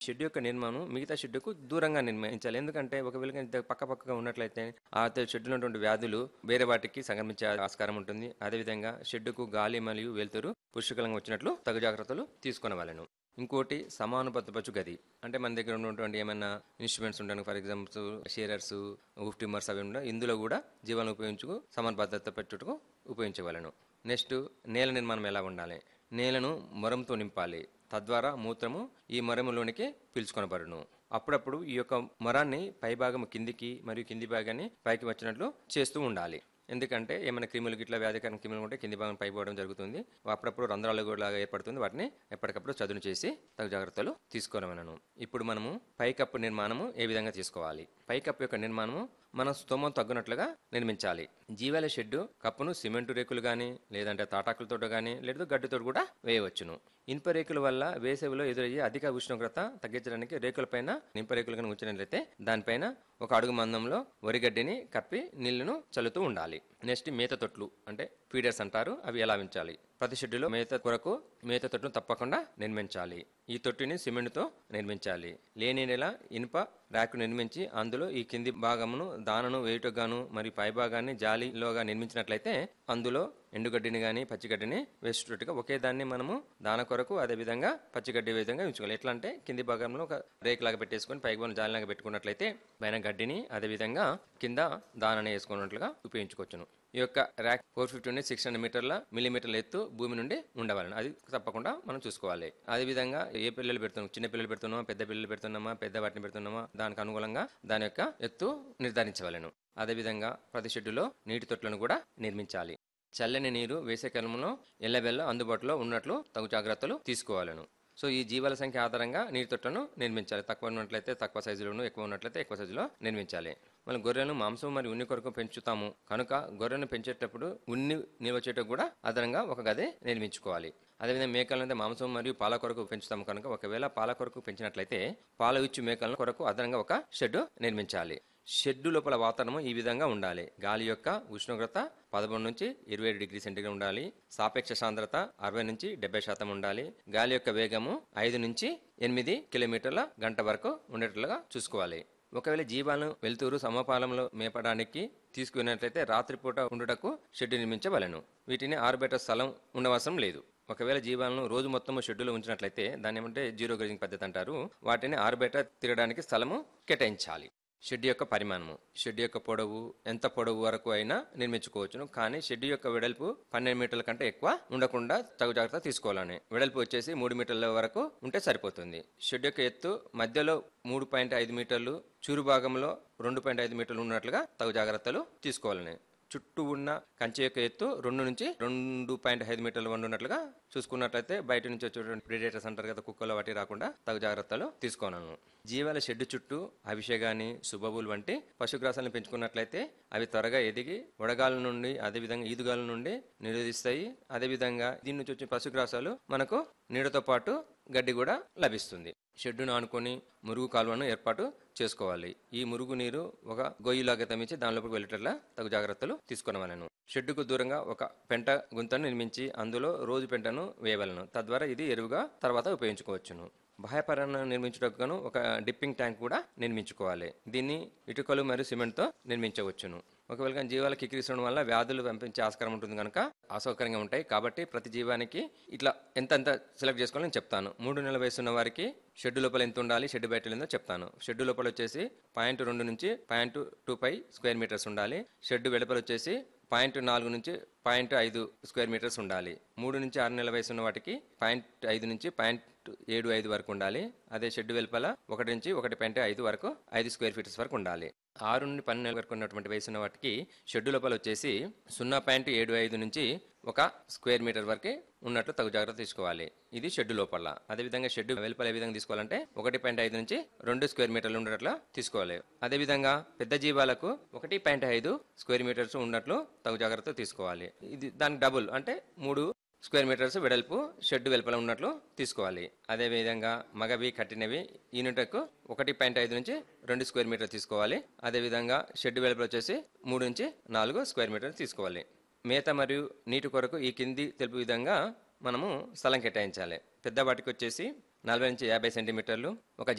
Shed యొక్క నిర్మాణం మిగతా షెడ్డుకు దూరంగా నిర్మించాలి. ఎందుకంటే ఒకవేళ ఇంత పక్కపక్కగా ఉన్నట్లయితే ఆ షెడ్డులో ఉన్నటువంటి వ్యాధులు వేరే వాటికి సంక్రమించే ఆస్కారం ఉంటుంది. అదేవిధంగా షెడ్డుకు గాలి మరియు వెలుతురు పుష్కలంగా వచ్చినట్లు తగు జాగ్రత్తలు తీసుకొనవలెను. ఇంకోటి సమానుబద్ధపరచు గది. అంటే మన దగ్గర ఉన్నటువంటి ఏమైనా ఇన్స్ట్రుమెంట్స్ ఉంటాయి, ఫర్ ఎగ్జాంపుల్ షేరర్స్, హూఫ్ ట్రిమ్మర్స్ అవి ఉన్నాయి. ఇందులో కూడా జీవాలను ఉపయోగించుకు సమానుబద్ధత పెట్టుటకు ఉపయోగించవలను. నెక్స్ట్ నేల నిర్మాణం ఎలా ఉండాలి? నేలను మొరంతో నింపాలి. తద్వారా మూత్రము ఈ మొరములోనికి పీల్చుకొనబడును. అప్పుడప్పుడు ఈ యొక్క మొరాన్ని పైభాగం కిందికి మరియు కింది భాగాన్ని పైకి వచ్చినట్లు చేస్తూ ఉండాలి. ఎందుకంటే ఏమైనా క్రిములు గిట్లా వ్యాధికరణ క్రిములు ఉంటే కింది భాగం పైపోవడం జరుగుతుంది. అప్పుడప్పుడు రంధ్రాలు కూడా ఏర్పడుతుంది. వాటిని ఎప్పటికప్పుడు చదును చేసి తగు జాగ్రత్తలు తీసుకోవాలను. ఇప్పుడు మనము పైకప్పు నిర్మాణము ఏ విధంగా తీసుకోవాలి? పైకప్పు యొక్క నిర్మాణము మన స్తోమం తగ్గునట్లుగా నిర్మించాలి. జీవాల షెడ్డు కప్పును సిమెంటు రేకులు కానీ, లేదంటే తాటాకులతో కానీ, లేదా గడ్డితో కూడా వేయవచ్చును. ఇనుప రేకుల వల్ల వేసవిలో ఎదురయ్యే అధిక ఉష్ణోగ్రత తగ్గించడానికి రేకులపైన ఇనుప రేకులు కానీ ఉంచినట్లయితే దానిపైన ఒక అడుగు మందంలో వరిగడ్డిని కప్పి నీళ్లను చల్లుతూ ఉండాలి. నెక్స్ట్ మేత తొట్లు అంటే ఫీడర్స్ అంటారు. అవి ఎలా ఉంచాలి? ప్రతి షెడ్డులో మేత కొరకు మేత తొట్టును తప్పకుండా నిర్మించాలి. ఈ తొట్టిని సిమెంట్తో నిర్మించాలి. లేని నెల ఇనుప ర్యాకు నిర్మించి అందులో ఈ కింది భాగమును దానను వేయుటగాను మరియు పై భాగాన్ని జాలిలోగా నిర్మించినట్లయితే అందులో ఎండుగడ్డిని కానీ పచ్చిగడ్డిని వేసేటట్టుగా ఒకే దాన్ని మనము దాన కొరకు అదేవిధంగా పచ్చిగడ్డి విధంగా ఉంచుకోవాలి. ఎట్లా అంటే కింది భాగంలో ఒక రేకులాగా పెట్టేసుకొని పైకి భాగం జాలిలాగా పెట్టుకున్నట్లయితే పైన గడ్డిని అదేవిధంగా కింద దానని వేసుకున్నట్లుగా ఉపయోగించుకోవచ్చును. ఈ యొక్క ర్యాక్ 450 నుండి 600 మిల్లీమీటర్ల ఎత్తు భూమి నుండి ఉండవాలని అది తప్పకుండా మనం చూసుకోవాలి. అదేవిధంగా ఏ పిల్లలు పెడుతున్నాం, చిన్న పిల్లలు పెడుతున్నామా, పెద్ద పిల్లలు పెడుతున్నామా, పెద్ద వాటిని పెడుతున్నామా, దానికి అనుగుణంగా దాని యొక్క ఎత్తు నిర్ధారించవలను. అదేవిధంగా ప్రతి షెడ్డులో నీటి తొట్లను కూడా నిర్మించాలి. చల్లని నీరు వేసవికాలంలో ఎల్లవెల్ల అందుబాటులో ఉన్నట్లు తగు జాగ్రత్తలు తీసుకోవాలను. సో ఈ జీవాల సంఖ్య ఆధారంగా నీటి తొట్లను నిర్మించాలి. తక్కువ ఉన్నట్లయితే తక్కువ సైజులోను, ఎక్కువ ఉన్నట్లయితే ఎక్కువ సైజులో నిర్మించాలి. మనం గొర్రెలను మాంసం మరియు ఉన్ని కొరకు పెంచుతాము కనుక గొర్రెను పెంచేటప్పుడు ఉన్ని నిల్వ చేయటం కూడా అదనంగా ఒక గది నిర్మించుకోవాలి. అదేవిధంగా మేకలను మాంసం మరియు పాల కొరకు పెంచుతాము కనుక ఒకవేళ పాల కొరకు పెంచినట్లయితే పాల ఇచ్చు మేకల కొరకు అదనంగా ఒక షెడ్ నిర్మించాలి. షెడ్డు లోపల వాతావరణం ఈ విధంగా ఉండాలి. గాలి యొక్క ఉష్ణోగ్రత 11 నుంచి 27 డిగ్రీ సెంటీగ్రేడ్ ఉండాలి. సాపేక్ష సాంద్రత 60 నుంచి 70% ఉండాలి. గాలి యొక్క వేగము 5 నుంచి 8 కిలోమీటర్ల గంట వరకు ఉండేట్లుగా చూసుకోవాలి. ఒకవేళ జీవాలను వెలుతురు సమపాలంలో మేపడానికి తీసుకున్నట్లయితే రాత్రిపూట ఉండుటకు షెడ్డు నిర్మించవలెను. వీటిని ఆరుబయట స్థలం ఉండవసరం లేదు. ఒకవేళ జీవాలను రోజు మొత్తం షెడ్యూలో ఉంచినట్లయితే దాన్ని ఏమంటే జీరో గ్రేజింగ్ పద్ధతి అంటారు. వాటిని ఆరుబయట తిరగడానికి స్థలము కేటాయించాలి. షెడ్ యొక్క పరిమాణము, షెడ్ యొక్క పొడవు ఎంత పొడవు వరకు అయినా నిర్మించుకోవచ్చును. కానీ షెడ్ యొక్క వెడల్పు 12 మీటర్ల కంటే ఎక్కువ ఉండకుండా తగు జాగ్రత్త తీసుకోవాలని. వెడల్పు వచ్చేసి 3 మీటర్ల వరకు ఉంటే సరిపోతుంది. షెడ్ యొక్క ఎత్తు మధ్యలో 3.5 మీటర్లు, చూరు భాగంలో 2.5 మీటర్లు ఉన్నట్లుగా తగు జాగ్రత్తలు తీసుకోవాలని. చుట్టూ ఉన్న కంచె యొక్క ఎత్తు 2 నుంచి 2.5 మీటర్లు ఉన్నట్లుగా చూసుకున్నట్లయితే బయట నుంచి వచ్చేటువంటి ప్రిడేటర్స్ అంటారు కదా, కుక్కలు వాటి రాకుండా తగు జాగ్రత్తలు తీసుకోను. జీవాల షెడ్ చుట్టూ అవిష గాని సుబబులు వంటి పశుగ్రాసాలను పెంచుకున్నట్లయితే అవి త్వరగా ఎదిగి వడగాల నుండి అదేవిధంగా ఈదుగాల నుండి నిరోధిస్తాయి. అదేవిధంగా దీని నుంచి వచ్చే పశుగ్రాసాలు మనకు నీడతో పాటు గడ్డి కూడా లభిస్తుంది. షెడ్డును ఆనుకొని మురుగు కాలువను ఏర్పాటు చేసుకోవాలి. ఈ మురుగు నీరు ఒక గొయ్యిలాగా తమ్మించి దానిలోకి వెళ్ళేటట్లా తగు జాగ్రత్తలు తీసుకునవలను. షెడ్డుకు దూరంగా ఒక పెంట గుంతను నిర్మించి అందులో రోజు పెంటను వేయవలను. తద్వారా ఇది ఎరువుగా తర్వాత ఉపయోగించుకోవచ్చును. బాహ్యపరాన్ని నిర్మించుటకు ఒక డిప్పింగ్ ట్యాంక్ కూడా నిర్మించుకోవాలి. దీన్ని ఇటుకలు మరియు సిమెంట్తో నిర్మించవచ్చును. ఒకవేళ జీవాల కిక్కిరిసడం వల్ల వ్యాధులు పంపించే ఆస్కారం ఉంటుంది కనుక అసౌకర్యంగా ఉంటాయి. కాబట్టి ప్రతి జీవానికి ఇట్లా ఎంత సెలెక్ట్ చేసుకోవాలని చెప్తాను. 3 నెలల వయసు ఉన్న వారికి షెడ్ లోపల ఎంత ఉండాలి, షెడ్ బయట ఎంతో చెప్తాను. షెడ్ లోపల వచ్చేసి 0.2 నుంచి 0.25 స్క్వేర్ మీటర్స్ ఉండాలి. షెడ్ వెలుపల వచ్చేసి 0.4 నుంచి 0.5 స్క్వేర్ మీటర్స్ ఉండాలి. 3 నుంచి 6 నెలల వయసు ఉన్న వాటికి 0.5 నుంచి 0.75 వరకు ఉండాలి. అదే షెడ్ వెలుపల 1 నుంచి 1.5 వరకు 5 స్క్వేర్ ఫీటర్స్ వరకు ఉండాలి. 6 నుండి 12 నెలల వరకు ఉన్నటువంటి వయసు ఉన్న వాటికి షెడ్ లోపల వచ్చేసి 0.75 నుంచి 1 స్క్వేర్ మీటర్ వరకు ఉన్నట్లు తగు జాగ్రత్త తీసుకోవాలి. ఇది షెడ్ లోపల. అదేవిధంగా షెడ్ వెలుపల ఏ విధంగా తీసుకోవాలంటే 1.5 నుంచి 2 స్క్వేర్ మీటర్లు ఉండేట్లా తీసుకోవాలి. అదేవిధంగా పెద్ద జీవాలకు 1.5 స్క్వేర్ మీటర్స్ ఉన్నట్లు తగు జాగ్రత్త తీసుకోవాలి. ఇది దానికి డబుల్ అంటే 3 స్క్వేర్ మీటర్స్ వెడల్పు షెడ్ వెలుపల ఉన్నట్లు తీసుకోవాలి. అదేవిధంగా మగవి కట్టినవి యూనిట్కు 1.5 నుంచి 2 స్క్వేర్ మీటర్ తీసుకోవాలి. అదేవిధంగా షెడ్ వెలుపల వచ్చేసి 3 నుంచి 4 స్క్వేర్ మీటర్ తీసుకోవాలి. మేత మరియు నీటి కొరకు ఈ కింది తెలుపు విధంగా మనము స్థలం కేటాయించాలి. పెద్ద వాటికి వచ్చేసి 40 నుంచి 50 సెంటీమీటర్లు, ఒక